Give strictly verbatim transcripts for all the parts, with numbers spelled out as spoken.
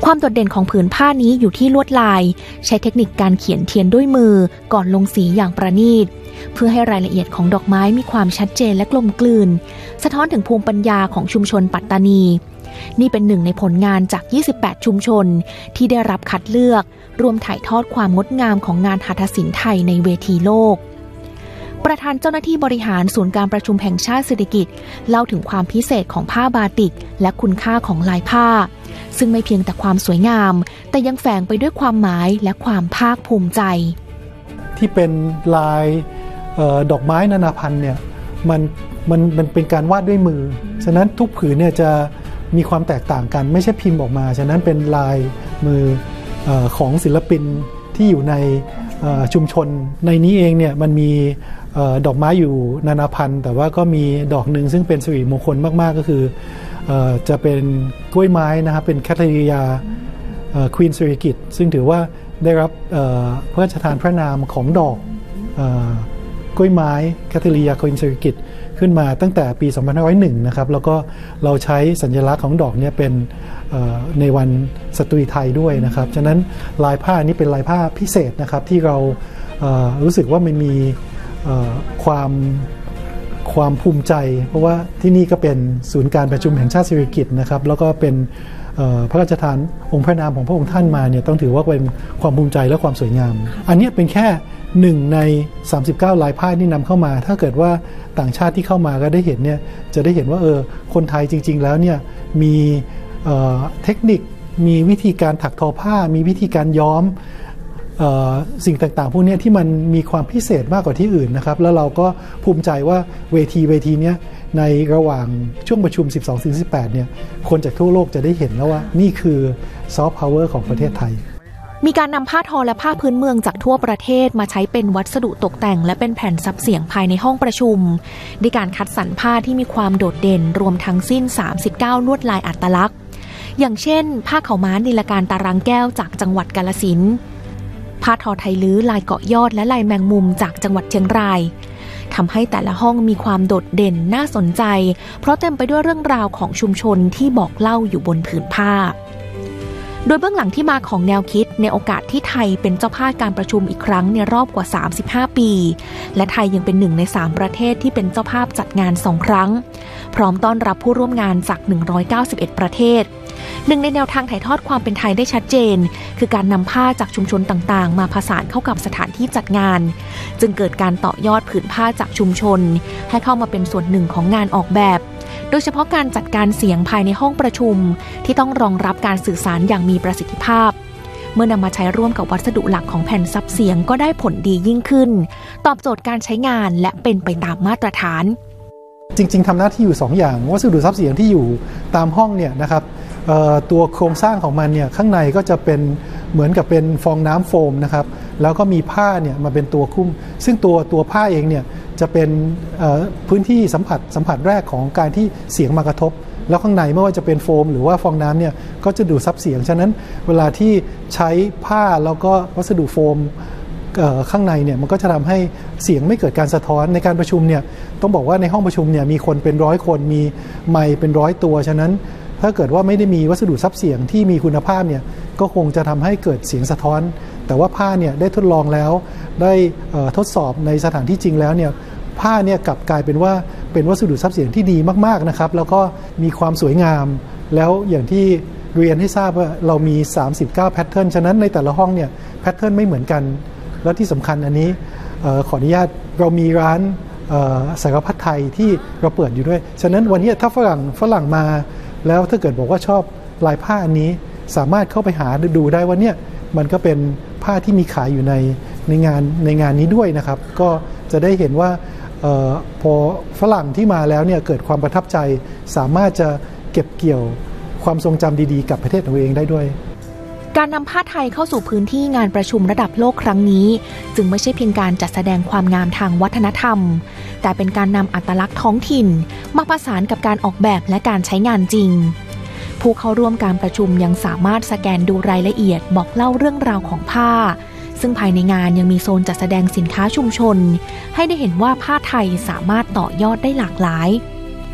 ความโดดเด่นของผืนผ้านี้อยู่ที่ลวดลายใช้เทคนิคการเขียนเทียนด้วยมือก่อนลงสีอย่างประณีตเพื่อให้รายละเอียดของดอกไม้มีความชัดเจนและกลมกลืนสะท้อนถึงภูมิปัญญาของชุมชนปัตตานีนี่เป็นหนึ่งในผลงานจากยี่สิบแปดชุมชนที่ได้รับคัดเลือกรวมถ่ายทอดความงดงามของงานหัตถศิลป์ไทยในเวทีโลกประธานเจ้าหน้าที่บริหารศูนย์การประชุมแห่งชาติเศรษฐกิจเล่าถึงความพิเศษของผ้าบาติกและคุณค่าของลายผ้าซึ่งไม่เพียงแต่ความสวยงามแต่ยังแฝงไปด้วยความหมายและความภาคภูมิใจที่เป็นลายเอ่อดอกไม้นานาพันธุ์เนี่ยมันมันมันเป็นการวาดด้วยมือฉะนั้นทุกผืนเนี่ยจะมีความแตกต่างกันไม่ใช่พิมพ์ออกมาฉะนั้นเป็นลายมือเอ่อของศิลปินที่อยู่ในเอ่อชุมชนในนี้เองเนี่ยมันมีเอ่อดอกไม้อยู่นานาพันธุ์แต่ว่าก็มีดอกหนึ่งซึ่งเป็นสิริมงคลมากๆก็คือเอ่อจะเป็นกล้วยไม้นะครับเป็นแคทเธอรียาควีนสิริกิติ์ซึ่งถือว่าได้รับพระราชทานพระนามของดอกกล้วยไม้แคทเธอรียาควีนสิริกิติ์ขึ้นมาตั้งแต่ปีสองพันห้าร้อยเอ็ดนะครับแล้วก็เราใช้สัญลักษณ์ของดอกนี้เป็นในวันสตรีไทยด้วยนะครับฉะนั้นลายผ้านี้เป็นลายผ้าพิเศษนะครับที่เรารู้สึกว่ามันมีความความภูมิใจเพราะว่าที่นี่ก็เป็นศูนย์การประชุมแห่งชาติสิริกิติ์นะครับแล้วก็เป็นพระราชทานองค์พระนามของพระองค์ท่านมาเนี่ยต้องถือว่าเป็นความภูมิใจและความสวยงามอันนี้เป็นแค่หนึ่งในสามสิบเก้าลายผ้าที่นำเข้ามาถ้าเกิดว่าต่างชาติที่เข้ามาก็ได้เห็นเนี่ยจะได้เห็นว่าเออคนไทยจริงๆแล้วเนี่ยมีเอ่อเทคนิคมีวิธีการถักทอผ้ามีวิธีการย้อมสิ่งต่างๆพวกนี้ที่มันมีความพิเศษมากกว่าที่อื่นนะครับแล้วเราก็ภูมิใจว่าเวทีเวทีนี้ในระหว่างช่วงประชุม สิบสองถึงสิบแปด เนี่ยคนจากทั่วโลกจะได้เห็นแล้วว่านี่คือซอฟต์พาวเวอร์ของประเทศไทยมีการนำผ้าทอและผ้าพื้นเมืองจากทั่วประเทศมาใช้เป็นวัสดุตกแต่งและเป็นแผ่นซับเสียงภายในห้องประชุมด้วยการคัดสรรผ้าที่มีความโดดเด่นรวมทั้งสิ้นสามสิบเก้าลวดลายอัตลักษณ์อย่างเช่นผ้าขาวม้านิลการตารางแก้วจากจังหวัดกาฬสินธุ์ผ้าทอไทยลื้อลายเกาะยอดและลายแมงมุมจากจังหวัดเชียงรายทำให้แต่ละห้องมีความโดดเด่นน่าสนใจเพราะเต็มไปด้วยเรื่องราวของชุมชนที่บอกเล่าอยู่บนผืนผ้าโดยเบื้องหลังที่มาของแนวคิดในโอกาสที่ไทยเป็นเจ้าภาพการประชุมอีกครั้งในรอบกว่าสามสิบห้าปีและไทยยังเป็นหนึ่งในสามประเทศที่เป็นเจ้าภาพจัดงานสองครั้งพร้อมต้อนรับผู้ร่วมงานจากหนึ่งร้อยเก้าสิบเอ็ดประเทศหนึ่งในแนวทางถ่ายทอดความเป็นไทยได้ชัดเจนคือการนำผ้าจากชุมชนต่างๆมาผสานเข้ากับสถานที่จัดงานจึงเกิดการต่อยอดผืนผ้าจากชุมชนให้เข้ามาเป็นส่วนหนึ่งของงานออกแบบโดยเฉพาะการจัดการเสียงภายในห้องประชุมที่ต้องรองรับการสื่อสารอย่างมีประสิทธิภาพเมื่อนำมาใช้ร่วมกับวัสดุหลักของแผ่นซับเสียงก็ได้ผลดียิ่งขึ้นตอบโจทย์การใช้งานและเป็นไปตามมาตรฐานจริงๆทำหน้าที่อยู่สองอย่างวัสดุซับเสียงที่อยู่ตามห้องเนี่ยนะครับตัวโครงสร้างของมันเนี่ยข้างในก็จะเป็นเหมือนกับเป็นฟองน้ำโฟมนะครับแล้วก็มีผ้าเนี่ยมาเป็นตัวคุ้มซึ่งตัวตัวผ้าเองเนี่ยจะเป็นพื้นที่สัมผัสสัมผัสแรกของการที่เสียงมากระทบแล้วข้างในไม่ว่าจะเป็นโฟมหรือว่าฟองน้ำเนี่ยก็จะดูดซับเสียงฉะนั้นเวลาที่ใช้ผ้าแล้วก็วัสดุโฟมข้างในเนี่ยมันก็จะทำให้เสียงไม่เกิดการสะท้อนในการประชุมเนี่ยต้องบอกว่าในห้องประชุมเนี่ยมีคนเป็นร้อยคนมีไมค์เป็นร้อยตัวฉะนั้นถ้าเกิดว่าไม่ได้มีวัสดุซับเสียงที่มีคุณภาพเนี่ยก็คงจะทำให้เกิดเสียงสะท้อนแต่ว่าผ้าเนี่ยได้ทดลองแล้วได้ทดสอบในสถานที่จริงแล้วเนี่ยผ้าเนี่ยกลับกลายเป็นว่าเป็นวัสดุซับเสียงที่ดีมากๆนะครับแล้วก็มีความสวยงามแล้วอย่างที่เรียนให้ทราบว่าเรามีสามสิบเก้าแพทเทิร์นฉะนั้นในแต่ละห้องเนี่ยแพทเทิร์นไม่เหมือนกันและที่สำคัญอันนี้ขออนุญาตเรามีร้านสารพัดไทยที่เราเปิดอยู่ด้วยฉะนั้นวันนี้ถ้าฝรั่งฝรั่งมาแล้วถ้าเกิดบอกว่าชอบลายผ้าอันนี้สามารถเข้าไปหาดูได้ว่าเนี่ยมันก็เป็นผ้าที่มีขายอยู่ในในงานในงานนี้ด้วยนะครับก็จะได้เห็นว่าออพอฝรั่งที่มาแล้วเนี่ยเกิดความประทับใจสามารถจะเก็บเกี่ยวความทรงจำดีๆกับประเทศของตัวเองได้ด้วยการนำผ้าไทยเข้าสู่พื้นที่งานประชุมระดับโลกครั้งนี้จึงไม่ใช่เพียงการจัดแสดงความงามทางวัฒนธรรมแต่เป็นการนำอัตลักษณ์ท้องถิ่นมาประสานกับการออกแบบและการใช้งานจริงผู้เข้าร่วมการประชุมยังสามารถสแกนดูรายละเอียดบอกเล่าเรื่องราวของผ้าซึ่งภายในงานยังมีโซนจัดแสดงสินค้าชุมชนให้ได้เห็นว่าผ้าไทยสามารถต่อยอดได้หลากหลาย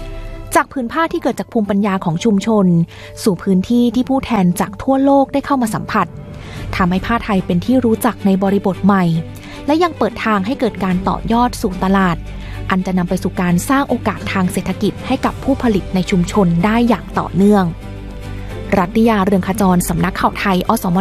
จากผืนผ้าที่เกิดจากภูมิปัญญาของชุมชนสู่พื้นที่ที่ผู้แทนจากทั่วโลกได้เข้ามาสัมผัสทำให้ผ้าไทยเป็นที่รู้จักในบริบทใหม่และยังเปิดทางให้เกิดการต่อยอดสู่ตลาดอันจะนำไปสู่การสร้างโอกาสทางเศรษฐกิจให้กับผู้ผลิตในชุมชนได้อย่างต่อเนื่องรัตติยาเรืองขจรสำนักข่าวไทยอสม